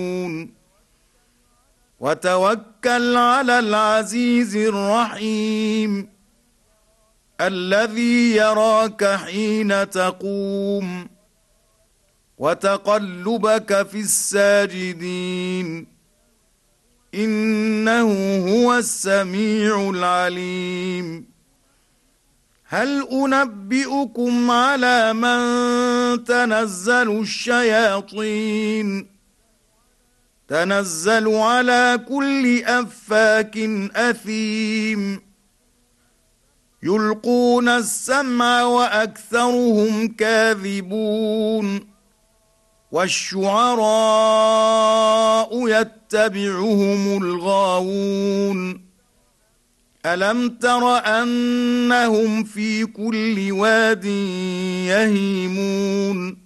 وتوكل على العزيز الرحيم الذي يراك حين تقوم وتقلبك في الساجدين إنه هو السميع العليم. هل أنبئكم على من تنزل الشياطين؟ تنزل على كل أفاك أثيم يلقون السمع وأكثرهم كاذبون والشعراء يتبعهم الغاوون ألم تر أنهم في كل واد يهيمون